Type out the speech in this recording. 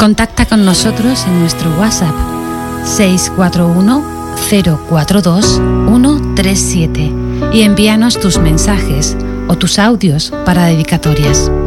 Contacta con nosotros en nuestro WhatsApp 641 042 137 y envíanos tus mensajes o tus audios para dedicatorias.